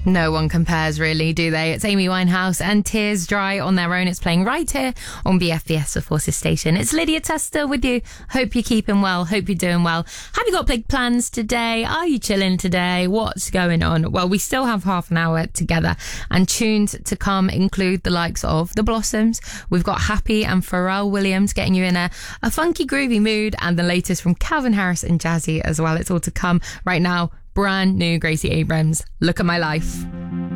No one compares, really, do they? It's Amy Winehouse and Tears Dry on their own. It's playing right here on BFBS The Forces Station. It's Lydia Tester with you. Hope you're keeping well. Hope you're doing well. Have you got big plans today? Are you chilling today? What's going on? Well, we still have half an hour together, and tunes to come include the likes of The Blossoms. We've got Happy and Pharrell Williams getting you in a funky, groovy mood, and the latest from Calvin Harris and Jazzy as well. It's all to come right now. Brand new Gracie Abrams, Look at My Life.